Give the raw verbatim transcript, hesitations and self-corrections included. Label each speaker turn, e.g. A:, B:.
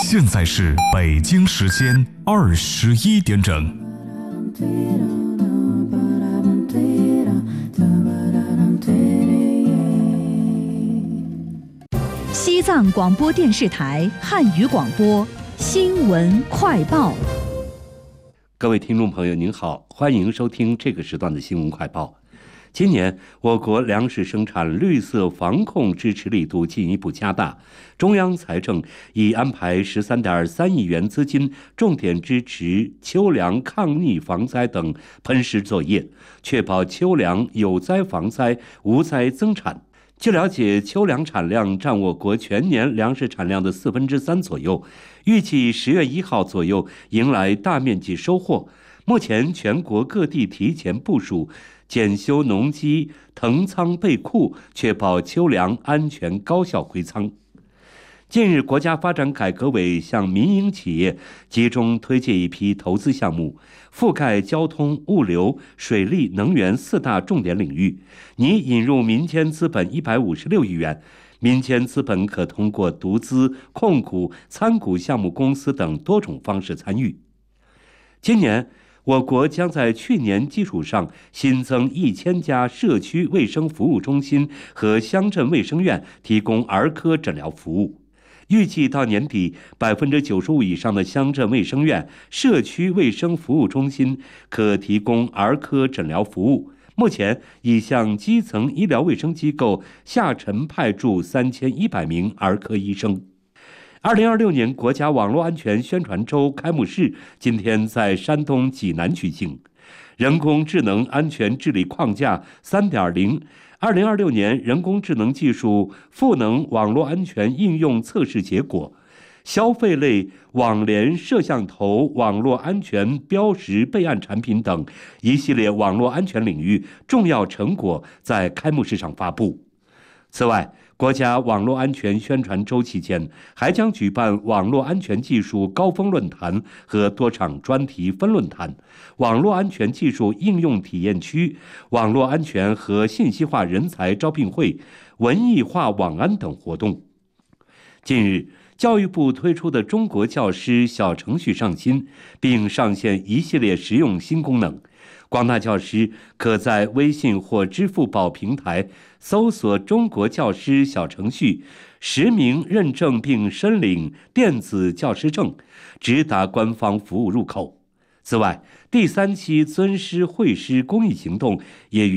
A: 现在是北京时间二十一点整。
B: 西藏广播电视台汉语广播新闻快报。
C: 各位听众朋友您好，欢迎收听这个时段的新闻快报。今年我国粮食生产绿色防控支持力度进一步加大，中央财政已安排十三点三亿元资金，重点支持秋粮抗溺防灾等喷施作业，确保秋粮有灾防灾、无灾增产。据了解，秋粮产量占我国全年粮食产量的四分之三左右，预计十月一号左右迎来大面积收获。目前全国各地提前部署检修农机、腾仓备库，确保秋粮安全高效归仓。近日，国家发展改革委向民营企业集中推介一批投资项目，覆盖交通、物流、水利、能源四大重点领域，拟引入民间资本一百五十六亿元。民间资本可通过独资、控股、参股项目公司等多种方式参与。今年，我国将在去年基础上新增一千家社区卫生服务中心和乡镇卫生院，提供儿科诊疗服务。预计到年底，百分之九十五以上的乡镇卫生院、社区卫生服务中心可提供儿科诊疗服务。目前已向基层医疗卫生机构下沉派驻三千一百名儿科医生。二零二六年国家网络安全宣传周开幕式今天在山东济南举行。人工智能安全治理框架 三点零 二零二六年人工智能技术赋能网络安全应用测试结果，消费类网联摄像头网络安全标识备案产品等一系列网络安全领域重要成果在开幕式上发布。此外，国家网络安全宣传周期间，还将举办网络安全技术高峰论坛和多场专题分论坛、网络安全技术应用体验区、网络安全和信息化人才招聘会、文艺化网安等活动。近日，教育部推出的中国教师小程序上新，并上线一系列实用新功能。广大教师可在微信或支付宝平台搜索中国教师小程序，实名认证并申领电子教师证，直达官方服务入口。此外，第三期尊师惠师公益行动也于